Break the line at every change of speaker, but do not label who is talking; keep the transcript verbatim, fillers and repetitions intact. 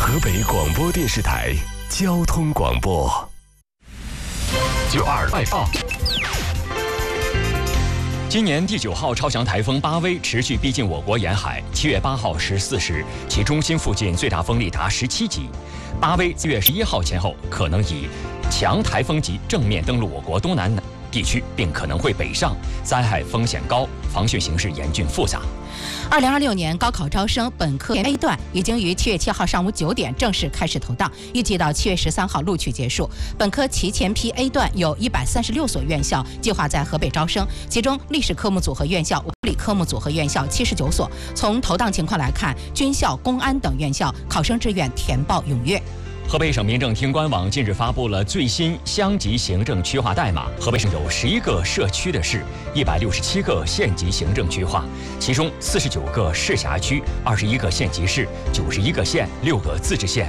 河北广播电视台交通广播。九二外放。
今年第九号超强台风巴威持续逼近我国沿海。七月八号十四时，其中心附近最大风力达十七级。巴威四月十一号前后可能以强台风级正面登陆我国东南地区，并可能会北上，灾害风险高，防汛形势严峻复杂。
二零二六年高考招生本科 A 段已经于七月七号上午九点正式开始投档，预计到七月十三号录取结束。本科提前批 A 段有一百三十六所院校计划在河北招生，其中历史科目组和院校、物理科目组和院校七十九所。从投档情况来看，军校、公安等院校考生志愿填报踊跃。
河北省民政厅官网近日发布了最新乡级行政区划代码。河北省有十一个社区的市，一百六十七个县级行政区划，其中四十九个市辖区，二十一个县级市，九十一个县，六个自治县，